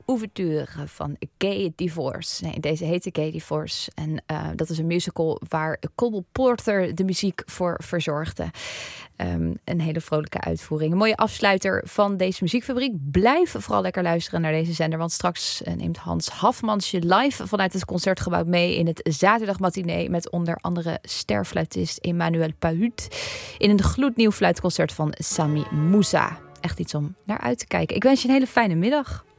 ouverture van Gay Divorce. Nee, deze heette Gay Divorce. En dat is een musical waar Cole Porter de muziek voor verzorgde. Een hele vrolijke uitvoering. Een mooie afsluiter van deze muziekfabriek. Blijf vooral lekker luisteren naar deze zender. Want straks neemt Hans Hafmans je live vanuit het Concertgebouw mee in het zaterdagmatinee met onder andere sterfluitist Emmanuel Pahut in een gloednieuw fluitconcert van Sami Moussa. Echt iets om naar uit te kijken. Ik wens je een hele fijne middag.